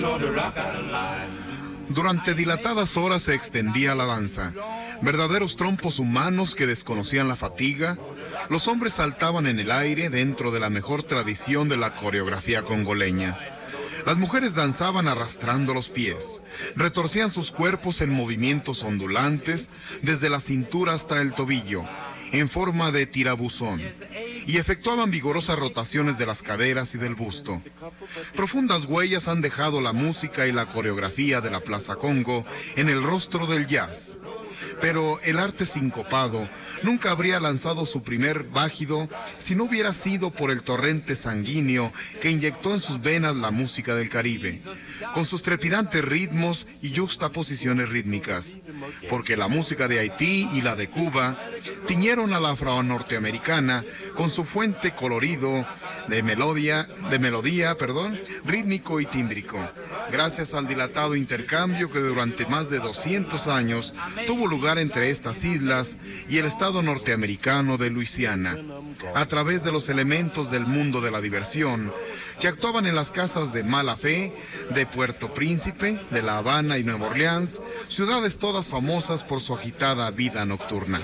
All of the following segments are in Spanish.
Durante dilatadas horas se extendía la danza. Verdaderos trompos humanos que desconocían la fatiga, los hombres saltaban en el aire dentro de la mejor tradición de la coreografía congoleña. Las mujeres danzaban arrastrando los pies, retorcían sus cuerpos en movimientos ondulantes desde la cintura hasta el tobillo, en forma de tirabuzón, y efectuaban vigorosas rotaciones de las caderas y del busto. Profundas huellas han dejado la música y la coreografía de la Plaza Congo en el rostro del jazz. Pero el arte sincopado nunca habría lanzado su primer vágido si no hubiera sido por el torrente sanguíneo que inyectó en sus venas la música del Caribe, con sus trepidantes ritmos y juxtaposiciones rítmicas, porque la música de Haití y la de Cuba tiñeron a la afro-norteamericana con su fuente colorido de melodía, rítmico y tímbrico, gracias al dilatado intercambio que durante más de 200 años tuvo lugar entre estas islas y el estado norteamericano de Luisiana, a través de los elementos del mundo de la diversión que actuaban en las casas de Mala Fe, de Puerto Príncipe, de La Habana y Nueva Orleans, ciudades todas famosas por su agitada vida nocturna.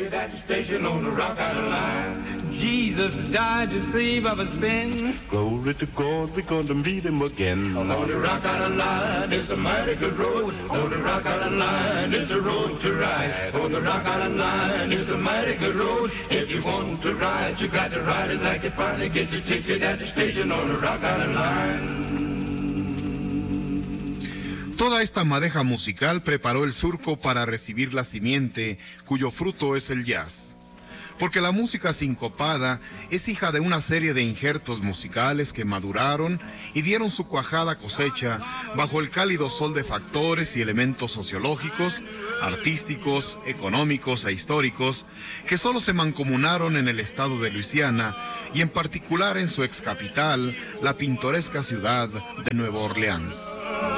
Jesus died to save our sins. Glory to God, we're gonna meet him again. On the Rock Island Line, it's a mighty good road. On the Rock Island Line, it's a road to ride. On the Rock Island Line, it's a mighty good road. If you want to ride, you got to ride it like you finally get your ticket at the station on the Rock Island Line. Toda esta madeja musical preparó el surco para recibir la simiente, cuyo fruto es el jazz. Porque la música sincopada es hija de una serie de injertos musicales que maduraron y dieron su cuajada cosecha bajo el cálido sol de factores y elementos sociológicos, artísticos, económicos e históricos que solo se mancomunaron en el estado de Luisiana y en particular en su excapital, la pintoresca ciudad de Nueva Orleans.